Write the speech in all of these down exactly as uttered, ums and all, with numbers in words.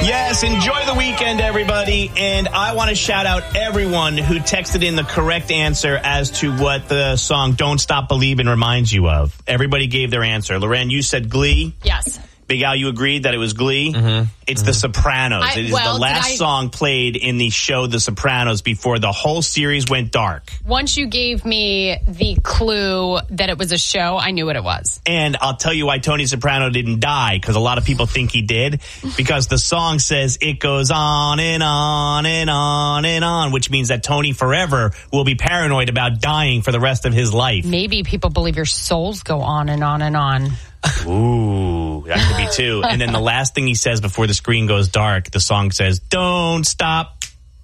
Yes, enjoy the weekend, everybody. And I want to shout out everyone who texted in the correct answer as to what the song Don't Stop Believin' reminds you of. Everybody gave their answer. Loren, you said Glee? Yes. Big Al, you agreed that it was Glee? Mm-hmm. It's mm-hmm. The Sopranos. I, it is well, the last I, song played in the show The Sopranos before the whole series went dark. Once you gave me the clue that it was a show, I knew what it was. And I'll tell you why Tony Soprano didn't die, because a lot of people think he did, because the song says it goes on and on and on and on, which means that Tony forever will be paranoid about dying for the rest of his life. Maybe people believe your souls go on and on and on. Ooh, that could be too. And then the last thing he says before the screen goes dark, the song says, "Don't stop."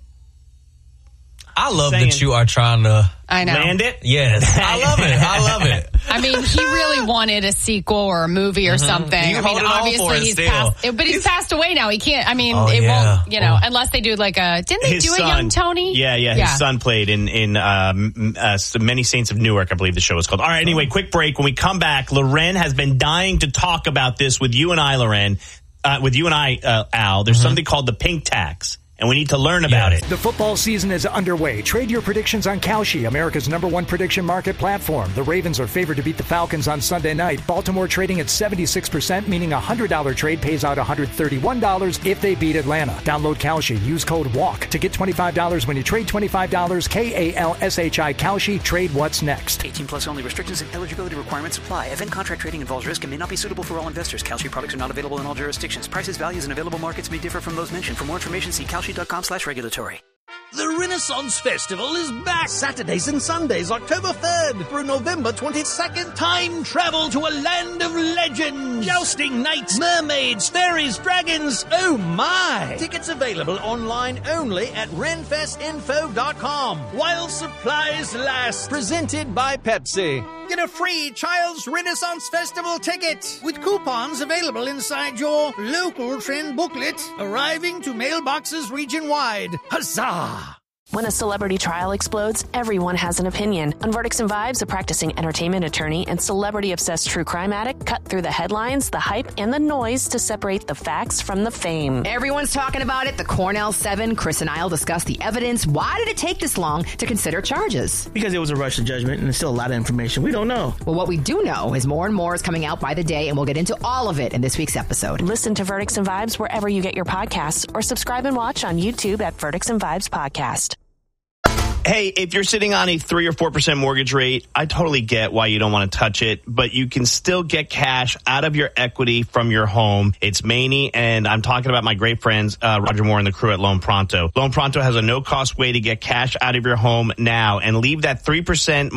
I love Saying, that you are trying to I know. land it. Yes, I love it. I love it. I mean, he really wanted a sequel or a movie or mm-hmm. something. You I mean, obviously he's still. passed, but he's, he's passed away now. He can't. I mean, oh, it yeah. won't. You know, oh. unless they do like a. Didn't they His do son, a Young Tony? Yeah, yeah. His yeah. son played in in um, uh, Many Saints of Newark, I believe the show was called. All right. Anyway, quick break. When we come back, Loren has been dying to talk about this with you and I, Loren. Uh, with you and I, uh, Al. There's mm-hmm. something called the pink tax. And we need to learn about yes. it. The football season is underway. Trade your predictions on Kalshi, America's number one prediction market platform. The Ravens are favored to beat the Falcons on Sunday night. Baltimore trading at seventy-six percent, meaning a one hundred dollars trade pays out one hundred thirty-one dollars if they beat Atlanta. Download Kalshi. Use code WALK to get twenty-five dollars when you trade twenty-five dollars. K A L S H I Kalshi. Trade what's next. eighteen plus only. Restrictions and eligibility requirements apply. Event contract trading involves risk and may not be suitable for all investors. Kalshi products are not available in all jurisdictions. Prices, values, and available markets may differ from those mentioned. For more information, see kalshi.com slash regulatory. The Renaissance Festival is back Saturdays and Sundays, October third through November twenty-second. Time travel to a land of legends. Jousting knights, mermaids, fairies, dragons. Oh my! Tickets available online only at renfest info dot com. While supplies last. Presented by Pepsi. Get a free Child's Renaissance Festival ticket with coupons available inside your local trend booklet, arriving to mailboxes region-wide. Huzzah! When a celebrity trial explodes, everyone has an opinion. On Verdicts and Vibes, a practicing entertainment attorney and celebrity-obsessed true crime addict cut through the headlines, the hype, and the noise to separate the facts from the fame. Everyone's talking about it. The Cornell Seven. Chris and I'll discuss the evidence. Why did it take this long to consider charges? Because it was a rush to judgment, and there's still a lot of information we don't know. Well, what we do know is more and more is coming out by the day, and we'll get into all of it in this week's episode. Listen to Verdicts and Vibes wherever you get your podcasts, or subscribe and watch on YouTube at Verdicts and Vibes Podcast. Hey, if you're sitting on a three or four percent mortgage rate, I totally get why you don't want to touch it, but you can still get cash out of your equity from your home. It's Maney, and I'm talking about my great friends, uh, Roger Moore and the crew at Loan Pronto. Loan Pronto has a no-cost way to get cash out of your home now and leave that three percent